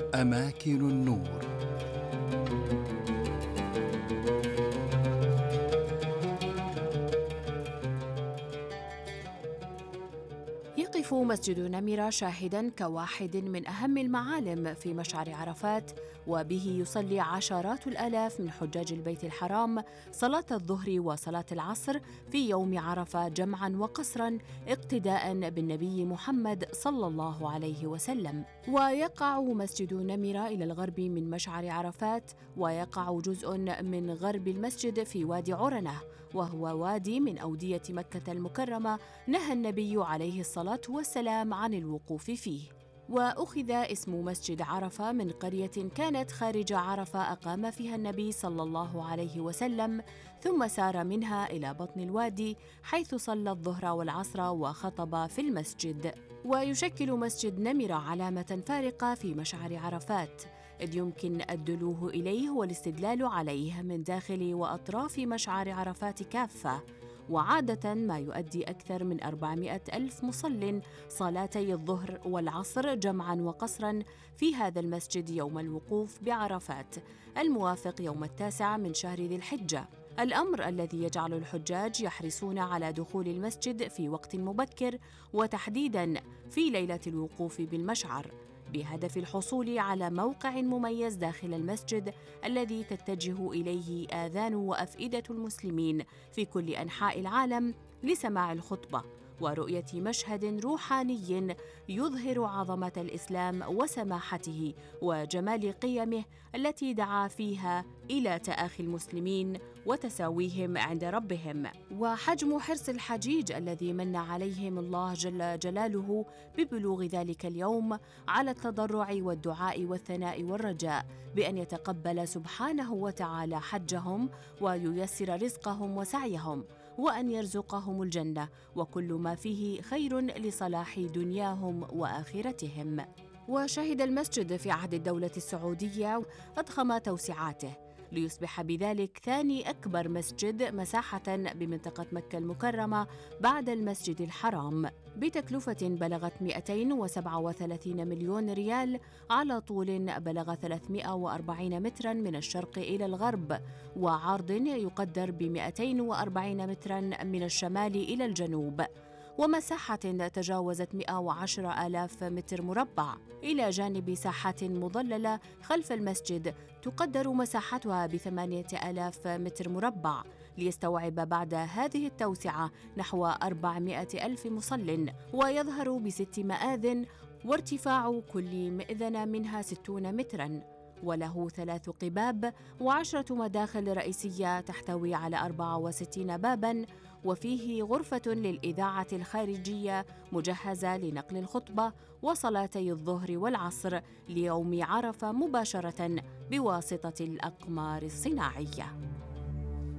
أماكن النور. يقف مسجد نمرة شاهداً كواحد من أهم المعالم في مشعر عرفات، وبه يصلي عشرات الآلاف من حجاج البيت الحرام صلاة الظهر وصلاة العصر في يوم عرفة جمعاً وقصراً اقتداءً بالنبي محمد صلى الله عليه وسلم. ويقع مسجد نمرة إلى الغرب من مشعر عرفات، ويقع جزء من غرب المسجد في وادي عرنة، وهو وادي من أودية مكة المكرمة نهى النبي عليه الصلاة والسلام عن الوقوف فيه. وأخذ اسم مسجد عرفة من قرية كانت خارج عرفة أقام فيها النبي صلى الله عليه وسلم، ثم سار منها إلى بطن الوادي حيث صلى الظهر والعصر وخطب في المسجد. ويشكل مسجد نمرة علامة فارقة في مشعر عرفات، إذ يمكن الدلوه إليه والاستدلال عليه من داخل وأطراف مشعر عرفات كافة. وعادة ما يؤدي أكثر من 400 ألف مصل صلاتي الظهر والعصر جمعاً وقصراً في هذا المسجد يوم الوقوف بعرفات، الموافق يوم 9 من شهر ذي الحجة، الأمر الذي يجعل الحجاج يحرصون على دخول المسجد في وقت مبكر، وتحديداً في ليلة الوقوف بالمشعر، بهدف الحصول على موقع مميز داخل المسجد الذي تتجه إليه آذان وأفئدة المسلمين في كل أنحاء العالم لسماع الخطبة ورؤية مشهد روحاني يظهر عظمة الإسلام وسماحته وجمال قيمه التي دعا فيها إلى تآخي المسلمين وتساويهم عند ربهم. وحجم حرص الحجيج الذي من عليهم الله جل جلاله ببلوغ ذلك اليوم على التضرع والدعاء والثناء والرجاء بأن يتقبل سبحانه وتعالى حجهم وييسر رزقهم وسعيهم، وأن يرزقهم الجنة وكل ما فيه خير لصلاح دنياهم وآخرتهم. وشهد المسجد في عهد الدولة السعودية أضخم توسعاته ليصبح بذلك ثاني أكبر مسجد مساحة بمنطقة مكة المكرمة بعد المسجد الحرام، بتكلفة بلغت 237 مليون ريال على طول بلغ 340 متراً من الشرق إلى الغرب، وعرض يقدر ب 240 متراً من الشمال إلى الجنوب، ومساحة تجاوزت 110 آلاف متر مربع، إلى جانب ساحات مظللة خلف المسجد تقدر مساحتها ب8 آلاف متر مربع، ليستوعب بعد هذه التوسعة نحو 400 ألف مصل، ويظهر ب6 مآذن وارتفاع كل مئذنة منها 60 متراً، وله 3 قباب و10 مداخل رئيسية تحتوي على 64 باباً، وفيه غرفة للإذاعة الخارجية مجهزة لنقل الخطبة وصلاتي الظهر والعصر ليوم عرفة مباشرة بواسطة الأقمار الصناعية.